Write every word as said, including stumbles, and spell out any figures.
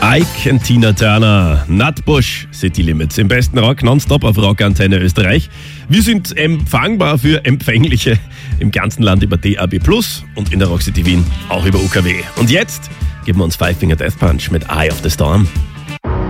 Ike und Tina Turner, Nutbush, City Limits. Im besten Rock, nonstop auf Rockantenne Österreich. Wir sind empfangbar für Empfängliche im ganzen Land über D A B plus und in der Rock City Wien auch über U K W. Und jetzt geben wir uns Five Finger Death Punch mit Eye of the Storm.